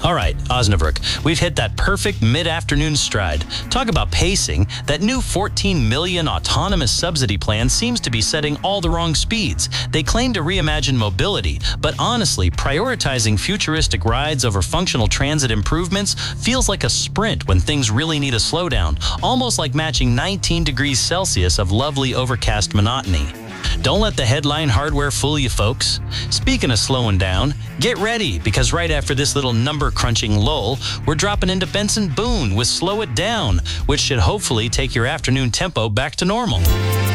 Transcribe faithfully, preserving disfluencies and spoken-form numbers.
All right, Osnabrück, we've hit that perfect mid-afternoon stride. Talk about pacing. That new fourteen million autonomous subsidy plan seems to be setting all the wrong speeds. They claim to reimagine mobility, but honestly, prioritizing futuristic rides over functional transit improvements feels like a sprint when things really need a slowdown, almost like matching nineteen degrees Celsius of lovely overcast monotony. Don't let the headline hardware fool you, folks. Speaking of slowing down, get ready, because right after this little number-crunching lull, we're dropping into Benson Boone with Slow It Down, which should hopefully take your afternoon tempo back to normal.